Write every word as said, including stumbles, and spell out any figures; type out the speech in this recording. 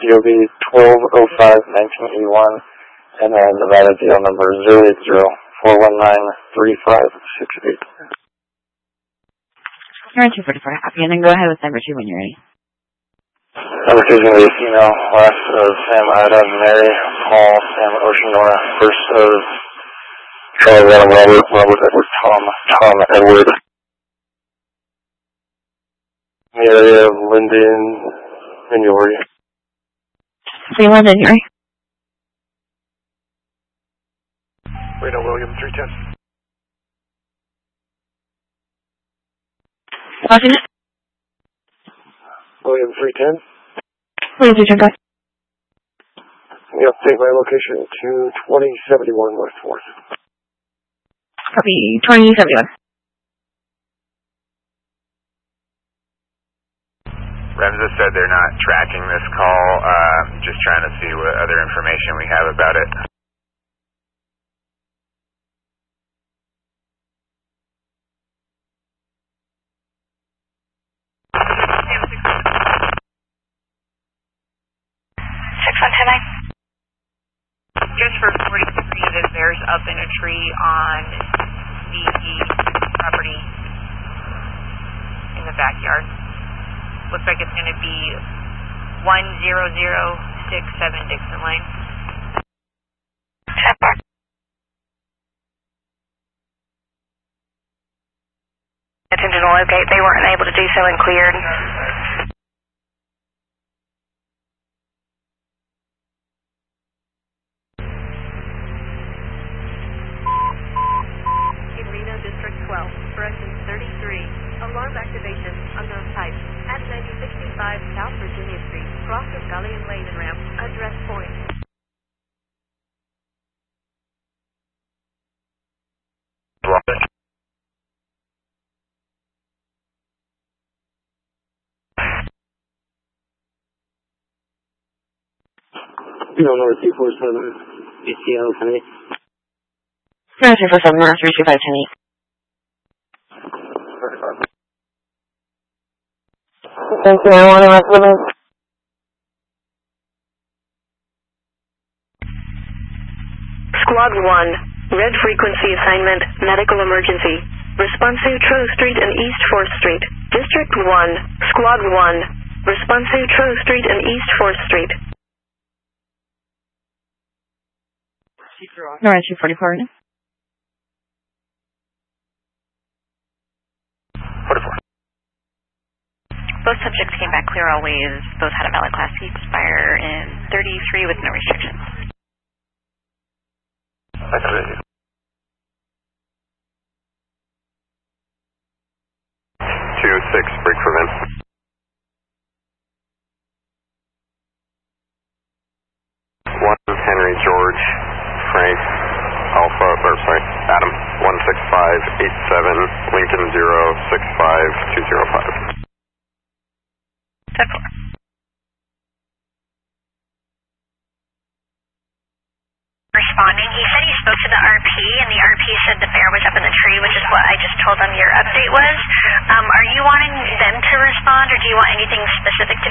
D O B twelve oh five nineteen eighty-one, and then Nevada D L number zero eight zero four one nine three five six eight. You're on two forty-four, happy, and then go ahead with number two when you're ready. Number two is going to be a female, last of Sam Ida, Mary, Paul, Sam Oceanora, first of Charlie Adam Robert, Robert Edward, Tom, Tom Edward. In the area of Linden, Minori. Say Linden, you're right. Wait, no, William, three ten. Watching it? William, three ten. William, three ten, go ahead. We update my location to twenty seventy-one West fourth. Copy, twenty seventy-one. Remza said they're not tracking this call, uh, just trying to see what other information we have about it. six one two nine. Just for forty-three, that bears up in a tree on the property in the backyard. Looks like it's going to be one zero zero six seven Dixon Lane. Attention to locate. They weren't able to do so and cleared. In Reno District twelve, corrections thirty-three. Alarm activation, unknown type. At ninety sixty-five South Virginia Street, cross of Gully and Lane and ramp, address point. You don't know what two four seven is C O, can I? No, two four seven, no, three two five ten eight. Thank you, I want to let them. Squad one, red frequency assignment, medical emergency. Responsive Troe Street and East fourth Street. District one, Squad one, responsive Troe Street and East fourth Street. No, I two forty-four. forty-four. Both subjects came back clear always. Both had a valid Class C expire in thirty-three with no restrictions. That's it. two six, break for Vince. one Henry George Frank Alpha, or sorry, Adam, one six five eight seven Lincoln zero six five two zero five. ten four. Responding, he said he spoke to the R P, and the R P said the bear was up in the tree, which is what I just told him your update was. Um, are you wanting them to respond, or do you want anything specific